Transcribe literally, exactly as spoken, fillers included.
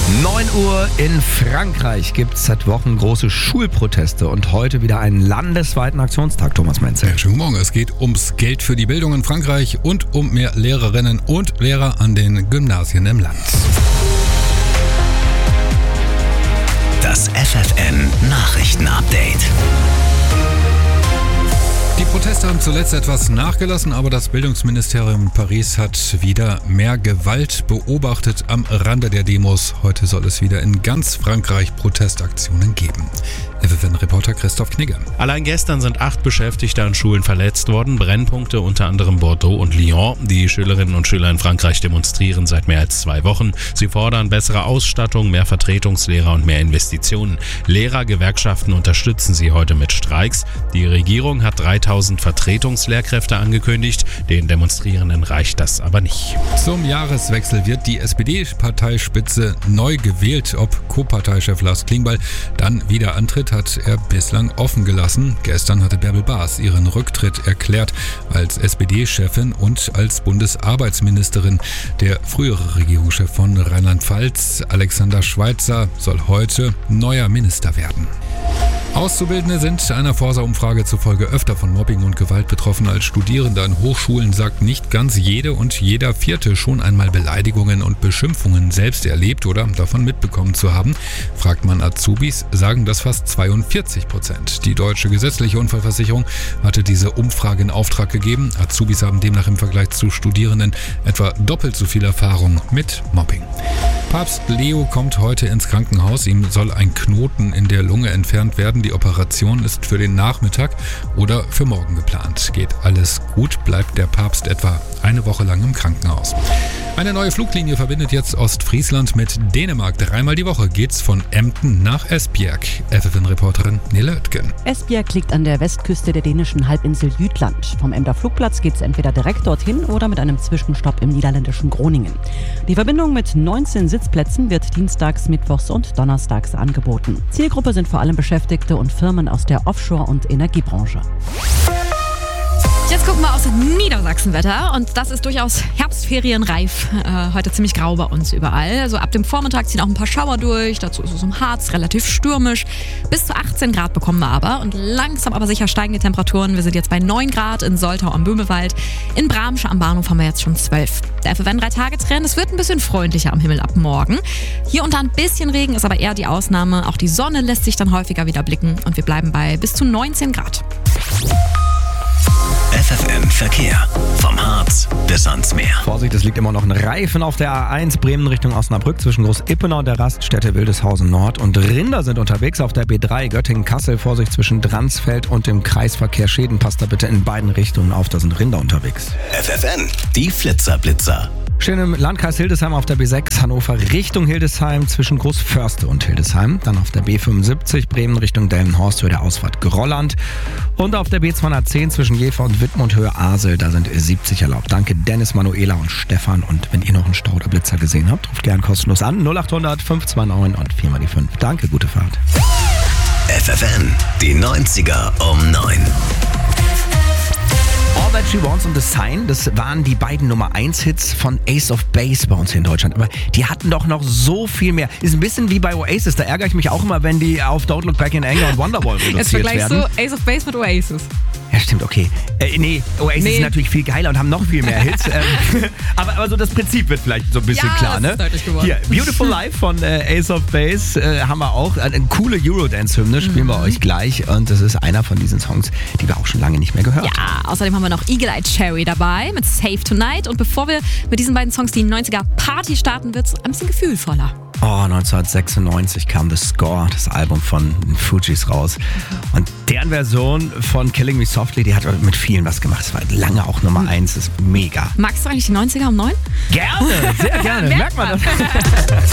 neun Uhr in Frankreich gibt es seit Wochen große Schulproteste und heute wieder einen landesweiten Aktionstag, Thomas Menzel. Ja, schönen Morgen. Es geht ums Geld für die Bildung in Frankreich und um mehr Lehrerinnen und Lehrer an den Gymnasien im Land. Das F F N-Nachrichten-Update. Die Proteste haben zuletzt etwas nachgelassen, aber das Bildungsministerium in Paris hat wieder mehr Gewalt beobachtet am Rande der Demos. Heute soll es wieder in ganz Frankreich Protestaktionen geben. F F N-Reporter Christoph Knigge. Allein gestern sind acht Beschäftigte an Schulen verletzt worden. Brennpunkte unter anderem Bordeaux und Lyon. Die Schülerinnen und Schüler in Frankreich demonstrieren seit mehr als zwei Wochen. Sie fordern bessere Ausstattung, mehr Vertretungslehrer und mehr Investitionen. Lehrergewerkschaften unterstützen sie heute mit Streiks. Die Regierung hat dreitausend Vertretungslehrkräfte angekündigt. Den Demonstrierenden reicht das aber nicht. Zum Jahreswechsel wird die S P D-Parteispitze neu gewählt. Ob Co-Parteichef Lars Klingbeil dann wieder antritt, hat er bislang offen gelassen. Gestern hatte Bärbel Baas ihren Rücktritt erklärt als S P D-Chefin und als Bundesarbeitsministerin. Der frühere Regierungschef von Rheinland-Pfalz, Alexander Schweitzer, soll heute neuer Minister werden. Auszubildende sind einer Forsa-Umfrage zufolge öfter von Mobbing und Gewalt betroffen als Studierende an Hochschulen, sagt nicht ganz jede und jeder Vierte schon einmal Beleidigungen und Beschimpfungen selbst erlebt oder davon mitbekommen zu haben. Fragt man Azubis, sagen das fast zweiundvierzig Prozent. Die Deutsche Gesetzliche Unfallversicherung hatte diese Umfrage in Auftrag gegeben. Azubis haben demnach im Vergleich zu Studierenden etwa doppelt so viel Erfahrung mit Mobbing. Papst Leo kommt heute ins Krankenhaus. Ihm soll ein Knoten in der Lunge entfernt werden. Die Operation ist für den Nachmittag oder für morgen geplant. Geht alles gut, bleibt der Papst etwa eine Woche lang im Krankenhaus. Eine neue Fluglinie verbindet jetzt Ostfriesland mit Dänemark. Dreimal die Woche geht's von Emden nach Esbjerg. F F N-Reporterin Nele Oetgen. Esbjerg liegt an der Westküste der dänischen Halbinsel Jütland. Vom Emder Flugplatz geht's entweder direkt dorthin oder mit einem Zwischenstopp im niederländischen Groningen. Die Verbindung mit neunzehn Sitzplätzen wird dienstags, mittwochs und donnerstags angeboten. Zielgruppe sind vor allem Beschäftigte und Firmen aus der Offshore- und Energiebranche. Jetzt gucken wir aus Niedersachsen-Wetter und das ist durchaus herbstferienreif. Äh, heute ziemlich grau bei uns überall. Also ab dem Vormittag ziehen auch ein paar Schauer durch. Dazu ist es im Harz relativ stürmisch. Bis zu achtzehn Grad bekommen wir aber und langsam aber sicher steigende Temperaturen. Wir sind jetzt bei neun Grad in Soltau am Böhmewald. In Bramsche am Bahnhof haben wir jetzt schon zwölf. Der F F N drei Tage Trend, es wird ein bisschen freundlicher am Himmel ab morgen. Hier und da ein bisschen Regen ist aber eher die Ausnahme. Auch die Sonne lässt sich dann häufiger wieder blicken und wir bleiben bei bis zu neunzehn Grad. F F N-Verkehr. Vom Harz bis ans Meer. Vorsicht, es liegt immer noch ein Reifen auf der A eins Bremen Richtung Osnabrück zwischen Groß-Ippenau und der Raststätte Wildeshausen Nord. Und Rinder sind unterwegs auf der B drei Göttingen-Kassel. Vorsicht zwischen Dransfeld und dem Kreisverkehr Schäden. Passt da bitte in beiden Richtungen auf, da sind Rinder unterwegs. F F N, die Flitzer-Blitzer. Stehen im Landkreis Hildesheim auf der B sechs Hannover Richtung Hildesheim zwischen Großförste und Hildesheim. Dann auf der B fünfundsiebzig Bremen Richtung Delmenhorst Höhe der Ausfahrt Grolland. Und auf der B zweihundertzehn zwischen Jever und Wittmund Höhe Asel, da sind siebzig erlaubt. Danke Dennis, Manuela und Stefan. Und wenn ihr noch einen Stau oder Blitzer gesehen habt, ruft gern kostenlos an. null acht hundert fünf zwei neun und vier mal die fünf. Danke, gute Fahrt. F F N, die neunziger um neun. All That She Wants und The Sign, das waren die beiden Nummer eins Hits von Ace of Base bei uns hier in Deutschland. Aber die hatten doch noch so viel mehr. Ist ein bisschen wie bei Oasis, da ärgere ich mich auch immer, wenn die auf Don't Look Back in Anger und Wonderwall reduziert Jetzt vergleichst werden. du Ace of Base mit Oasis. Ja, stimmt, okay. Äh, nee, Oasis Nee. ist natürlich viel geiler und haben noch viel mehr Hits. ähm, aber, aber so das Prinzip wird vielleicht so ein bisschen Ja, klar, das ne? ist deutlich geworden. Hier, Beautiful Life von äh, Ace of Base äh, haben wir auch. Eine, eine coole Eurodance-Hymne spielen wir euch gleich. Und das ist einer von diesen Songs, die wir auch schon lange nicht mehr gehört haben. Ja, außerdem haben wir noch Eagle Eye Cherry dabei mit Save Tonight. Und bevor wir mit diesen beiden Songs die neunziger Party starten, wird es ein bisschen gefühlvoller. Oh, neunzehnhundertsechsundneunzig kam The Score, das Album von den Fugees, raus. Und deren Version von Killing Me Softly, die hat mit vielen was gemacht. Es war lange auch Nummer eins, ist mega. Magst du eigentlich die neunziger um neun? Gerne, sehr gerne. Merkt man das.